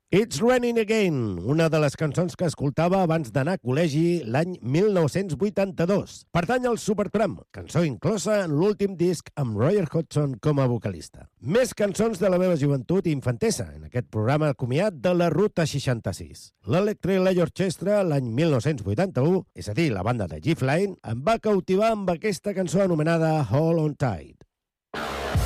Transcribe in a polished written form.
It's Raining Again, una de les cançons que escoltava abans d'anar a col·legi l'any 1982. Pertany al Supertramp, cançó inclosa en l'últim disc amb Roy Hodgson com a vocalista. Més cançons de la meva joventut i infantesa en aquest programa comiat de la Ruta 66. L'Electric Light Orchestra, l'any 1981, és a dir, la banda de Jeff Lynne, em va cautivar amb aquesta cançó anomenada Hold on Tight.